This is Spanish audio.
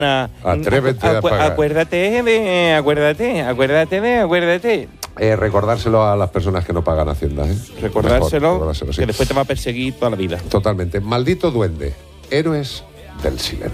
Atrévete a pagar. Acuérdate. Recordárselo a las personas que no pagan Hacienda, ¿eh? Recordárselo, sí. que después te va a perseguir toda la vida. Totalmente. Maldito duende. Héroes del silencio.